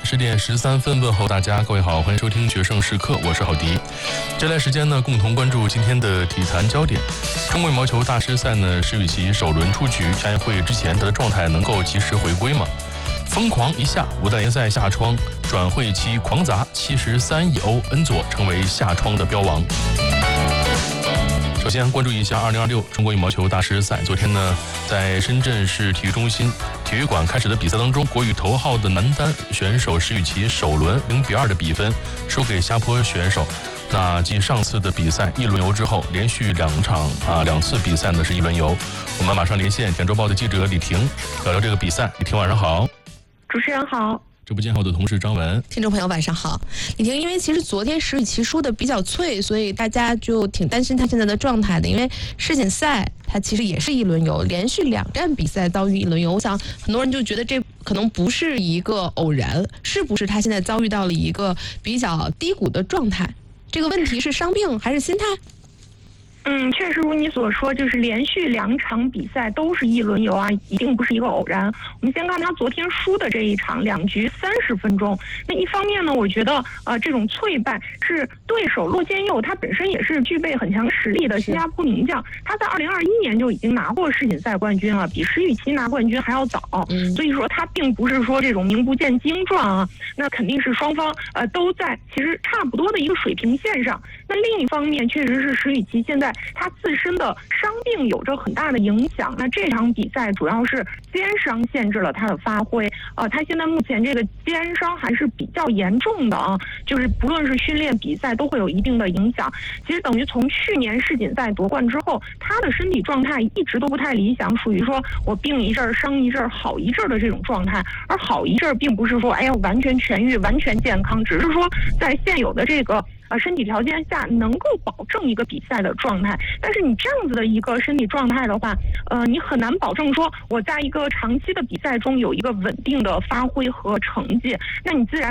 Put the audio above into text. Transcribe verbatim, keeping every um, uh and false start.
十点十三分，问候大家，各位好，欢迎收听决胜时刻，我是郝迪。接下来时间呢，共同关注今天的体坛焦点。中国羽毛球大师赛呢，施雨琦首轮出局，亚运会之前他的状态能够及时回归吗？疯狂一下，五大联赛下窗，转会期狂砸七十三亿欧，恩佐成为下窗的标王。首先关注一下二零二六中国羽毛球大师赛。昨天呢，在深圳市体育中心体育馆开始的比赛当中，国羽头号的男单选手施雨琦首轮零比二的比分输给下坡选手。那继上次的比赛一轮游之后，连续两场啊两次比赛呢是一轮游。我们马上连线简周报的记者李婷，聊聊这个比赛。李婷晚上好。 主持人好。 直播间后的同事张文， 听众朋友晚上好。李婷，因为其实昨天施雨琦输的比较脆，所以大家就挺担心他现在的状态的。因为世锦赛他其实也是一轮游，连续两站比赛遭遇一轮游，我想很多人就觉得这可能不是一个偶然，是不是他现在遭遇到了一个比较低谷的状态？这个问题是伤病还是心态？ 嗯，确实如你所说，就是连续两场比赛都是一轮游啊，一定不是一个偶然。我们先看他昨天输的这一场，两局三十分钟。那一方面呢，我觉得呃这种脆败是对手骆建佑，他本身也是具备很强实力的新加坡名将，他在二零二一年就已经拿过世锦赛冠军了，比施雨琦拿冠军还要早。嗯，所以说他并不是说这种名不见经传啊，那肯定是双方呃都在其实差不多的一个水平线上。那另一方面，确实是施雨琦现在他自身的伤病有着很大的影响，那这场比赛主要是肩伤限制了他的发挥。呃，他现在目前这个肩伤还是比较严重的啊，就是不论是训练比赛都会有一定的影响。其实等于从去年世锦赛夺冠之后，他的身体状态一直都不太理想，属于说我病一阵儿伤一阵儿好一阵儿的这种状态。而好一阵儿并不是说哎呀完全痊愈完全健康，只是说在现有的这个呃，身体条件下能够保证一个比赛的状态，但是你这样子的一个身体状态的话，呃，你很难保证说我在一个长期的比赛中有一个稳定的发挥和成绩，那你自然